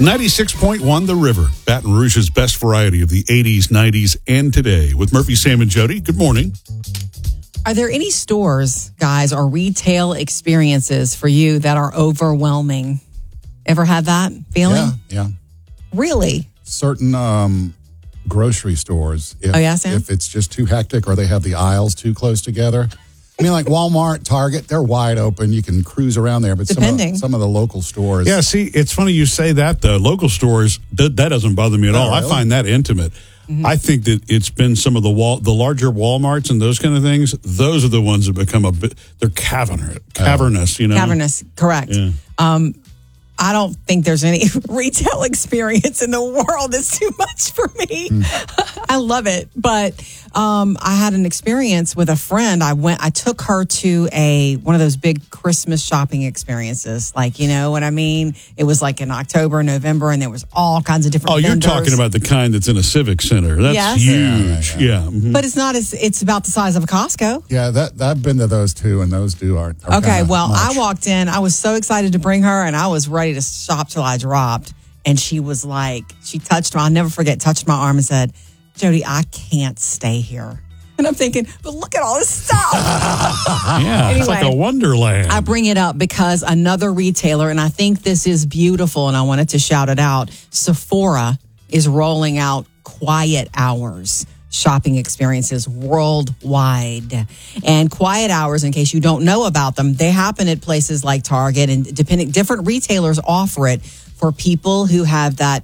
96.1 The River, Baton Rouge's best variety of the 80s, 90s, and today. With Murphy, Sam, and Jody. Good morning. Are there any stores, guys, or retail experiences for you that are overwhelming? Ever had that feeling? Yeah. Really? Certain grocery stores. Sam? If it's just too hectic or they have the aisles too close together. I mean, like Walmart, Target, they're wide open. You can cruise around there. But some of the local stores. Yeah, see, it's funny you say that. The local stores, that doesn't bother me at all. Really? I find that intimate. Mm-hmm. I think that it's been some of the larger Walmarts and those kind of things. Those are the ones that become they're cavernous, you know? Cavernous, correct. Yeah. I don't think there's any retail experience in the world that's too much for me. I love it. But I had an experience with a friend. I took her to one of those big Christmas shopping experiences. Like, you know what I mean? It was like in October, November, and there was all kinds of different vendors. You're talking about the kind that's in a civic center. That's huge. Yeah. Mm-hmm. But it's about the size of a Costco. Yeah, I've been to those too, and those are okay, well, much. I walked in. I was so excited to bring her, and I was ready to shop till I dropped. And she was like, she touched my arm and said, Jody, I can't stay here. And I'm thinking, but look at all this stuff. Yeah, anyway, it's like a wonderland. I bring it up because another retailer, and I think this is beautiful, and I wanted to shout it out, Sephora is rolling out quiet hours shopping experiences worldwide. And quiet hours, in case you don't know about them, they happen at places like Target, and different retailers offer it for people who have that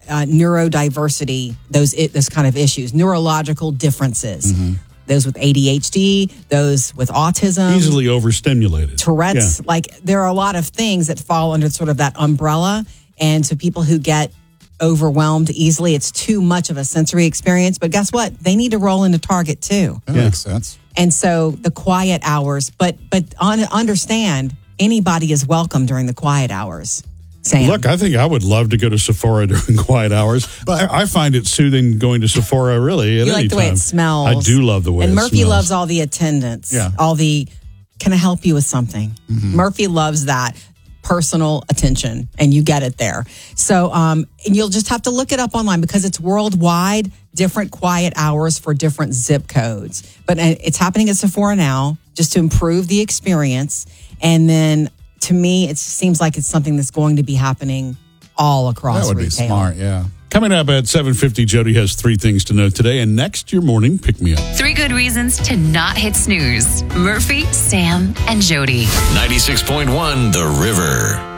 neurodiversity, those kind of issues, neurological differences. Mm-hmm. Those with ADHD, those with autism. Easily overstimulated. Tourette's. Yeah. Like, there are a lot of things that fall under sort of that umbrella. And so people who get overwhelmed easily, it's too much of a sensory experience. But guess what? They need to roll into Target too. That makes sense. And so the quiet hours, but understand, anybody is welcome during the quiet hours. Sam. Look, I think I would love to go to Sephora during quiet hours, but I find it soothing going to Sephora really at any time. You like the way it smells. I do love the way it smells. And Murphy loves all the attendants. Yeah. Can I help you with something? Mm-hmm. Murphy loves that personal attention, and you get it there. So, and you'll just have to look it up online because it's worldwide, different quiet hours for different zip codes. But it's happening at Sephora now just to improve the experience. And then, to me, it seems like it's something that's going to be happening all across retail. That would be smart, yeah. Coming up at 7:50, Jody has 3 things to know today. And next, your morning pick-me-up. 3 good reasons to not hit snooze. Murphy, Sam, and Jody. 96.1 The River.